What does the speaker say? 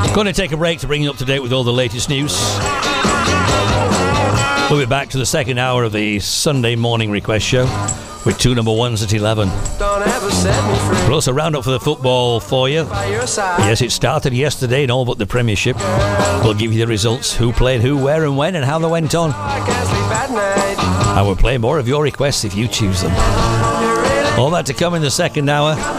Going to take a break to bring you up to date with all the latest news. We'll be back to the second hour of the Sunday morning request show with two number ones at 11. We'll also round up for the football for you. Yes, it started yesterday in all but the Premiership. We'll give you the results, who played who, where and when, and how they went on. And we'll play more of your requests if you choose them. All that to come in the second hour.